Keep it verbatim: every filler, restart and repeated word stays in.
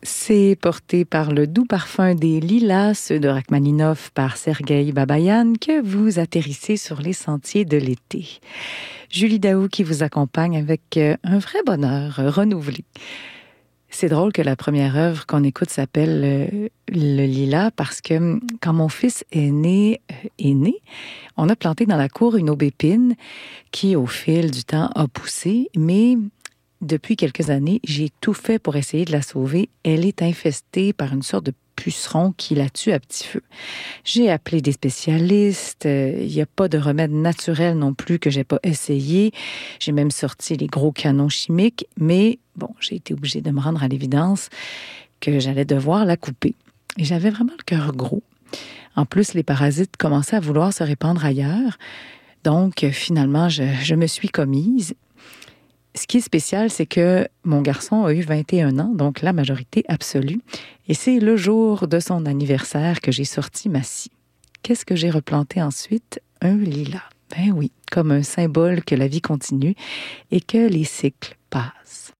C'est porté par le doux parfum des lilas, ceux de Rachmaninov par Sergueï Babayan, que vous atterrissez sur les sentiers de l'été. Julie Daou qui vous accompagne avec un vrai bonheur renouvelé. C'est drôle que la première œuvre qu'on écoute s'appelle euh, Le Lilas parce que quand mon fils est né, euh, est né, on a planté dans la cour une aubépine qui, au fil du temps, a poussé, mais depuis quelques années, j'ai tout fait pour essayer de la sauver. Elle est infestée par une sorte de puceron qui la tue à petit feu. J'ai appelé des spécialistes. Il euh, n'y a pas de remède naturel non plus que j'ai pas essayé. J'ai même sorti les gros canons chimiques, mais bon, j'ai été obligée de me rendre à l'évidence que j'allais devoir la couper. Et j'avais vraiment le cœur gros. En plus, les parasites commençaient à vouloir se répandre ailleurs. Donc, finalement, je, je me suis commise. Ce qui est spécial, c'est que mon garçon a eu vingt et un ans, donc la majorité absolue. Et c'est le jour de son anniversaire que j'ai sorti ma scie. Qu'est-ce que j'ai replanté ensuite? Un lilas. Ben oui, comme un symbole que la vie continue et que les cycles passent.